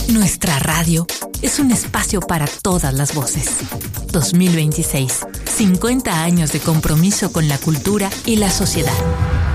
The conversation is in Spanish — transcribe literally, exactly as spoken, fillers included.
Nuestra radio es un espacio para todas las voces. dos mil veintiséis, cincuenta años de compromiso con la cultura y la sociedad.